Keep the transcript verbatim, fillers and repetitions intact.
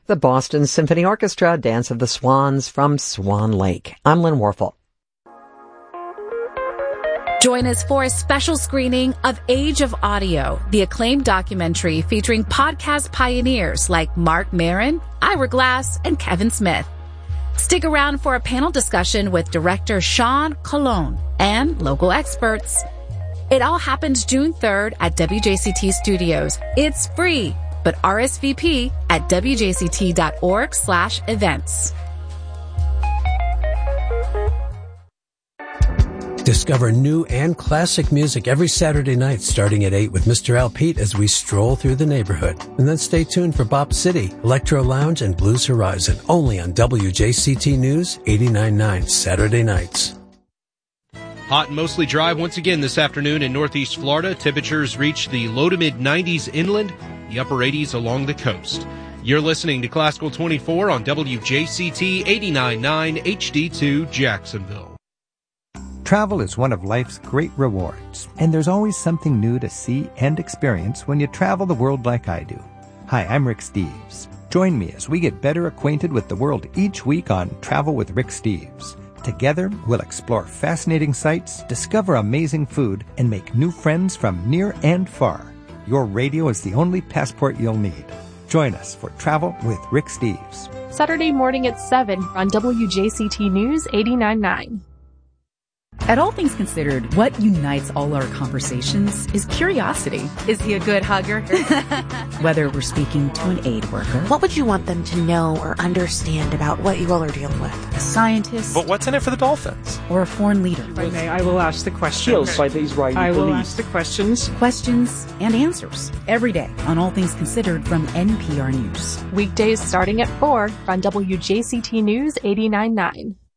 The Boston Symphony Orchestra, Dance of the Swans from Swan Lake. I'm Lynn Warfel. Join us for a special screening of Age of Audio, the acclaimed documentary featuring podcast pioneers like Mark Maron, Ira Glass, and Kevin Smith. Stick around for a panel discussion with director Sean Colon and local experts. It all happens June third at W J C T Studios. It's free, but R S V P at W J C T dot org slash events. Discover new and classic music every Saturday night starting at eight with Mister Al Pete as we stroll through the neighborhood. And then stay tuned for Bop City, Electro Lounge, and Blues Horizon, only on W J C T News eighty-nine point nine Saturday nights. Hot and mostly dry once again this afternoon in northeast Florida. Temperatures reach the low to mid nineties inland, the upper eighties along the coast. You're listening to Classical twenty-four on W J C T eighty-nine point nine H D two Jacksonville. Travel is one of life's great rewards, and there's always something new to see and experience when you travel the world like I do. Hi, I'm Rick Steves. Join me as we get better acquainted with the world each week on Travel with Rick Steves. Together, we'll explore fascinating sights, discover amazing food, and make new friends from near and far. Your radio is the only passport you'll need. Join us for Travel with Rick Steves. Saturday morning at seven on W J C T News eighty-nine point nine. At All Things Considered, what unites all our conversations is curiosity. Is he a good hugger? Whether we're speaking to an aid worker. What would you want them to know or understand about what you all are dealing with? A scientist. But what's in it for the Dolphins? Or a foreign leader. If I may, I will ask the questions. By the Israeli I will police. ask the questions. Questions and answers. Every day on All Things Considered from N P R News. Weekdays starting at four on W J C T News eighty-nine point nine.